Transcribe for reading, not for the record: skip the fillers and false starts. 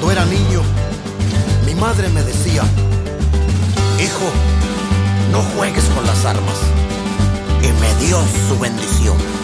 Cuando era niño, mi madre me decía: hijo, no juegues con las armas. Y me dio su bendición.